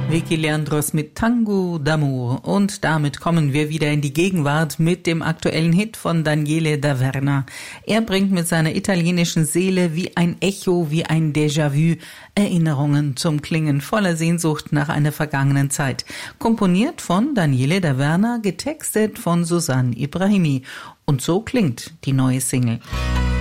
Vicky Leandros mit Tango d'Amour. Und damit kommen wir wieder in die Gegenwart mit dem aktuellen Hit von Daniele D'Averna. Er bringt mit seiner italienischen Seele wie ein Echo, wie ein Déjà-vu Erinnerungen zum Klingen voller Sehnsucht nach einer vergangenen Zeit. Komponiert von Daniele D'Averna, getextet von Susanne Ibrahimi. Und so klingt die neue Single.